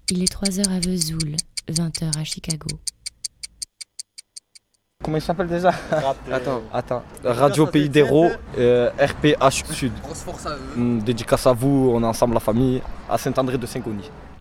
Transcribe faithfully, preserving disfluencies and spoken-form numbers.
Il est trois heures à Vesoul, vingt heures à Chicago. Comment il s'appelle déjà? Attends, Attends. Radio Pays d'Héros, euh, R P H Sud. grosse force à eux. Hum, Dédicace à vous, on est ensemble la famille, à Saint-André de Saint-Cony.